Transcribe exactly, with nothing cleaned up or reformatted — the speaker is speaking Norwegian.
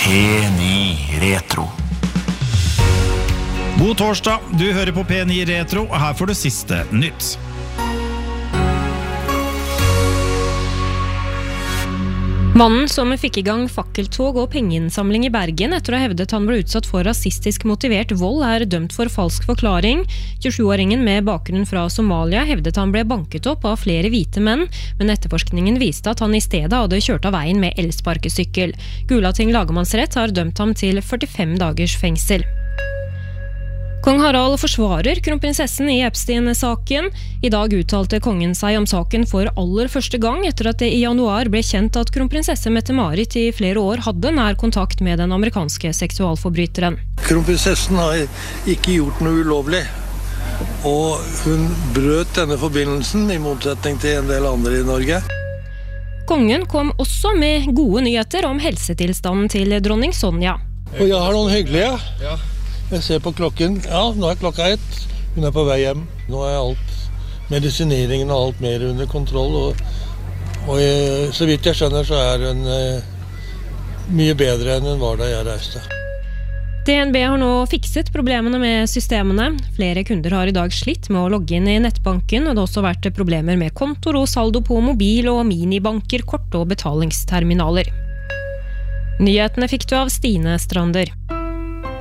P ni Retro. God torsdag, du hører på P ni Retro, og her får du siste nytt. Mannen som fikk i gang fakkeltog og pengeinnsamling i Bergen etter å ha hevdet han ble utsatt for rasistisk motivert vold er dømt for falsk forklaring. tjuesjuåringen med bakgrunn fra Somalia hevdet han ble banket opp av flere hvite menn, men etterforskningen viste at han i stedet hadde kjørt av veien med elsparkesykkel. Gulating lagmannsrett har dømt ham til førtifem dagers fengsel. Kong Harald forsvarer kronprinsessen i Epstein-saken. I dag uttalte kongen seg om saken for aller første gang etter at det i januar ble kjent at kronprinsesse Mette-Marit i flere år hadde nær kontakt med den amerikanske seksualforbryteren. Kronprinsessen har ikke gjort noe ulovlig, og hun brøt denne forbindelsen i motsetning til en del andre i Norge. Kongen kom også med gode nyheter om helsetilstanden til dronning Sonja. Og jeg har noen hyggelige. Ja. Jeg ser på klokken. Ja, nå er klokka ett. Hun er på vei hjem. Nå er alt, medisineringen og alt mer under kontroll. Og, og jeg, så vidt jeg skjønner, så er hun eh, mye bedre enn hun var da jeg reiste. D N B har nå fikset problemene med systemene. Flere kunder har i dag slitt med å logge inn i nettbanken, og det har også vært problemer med kontor og saldo på mobil og minibanker, kort- og betalingsterminaler. Nyhetene fikk du av Stine Strander.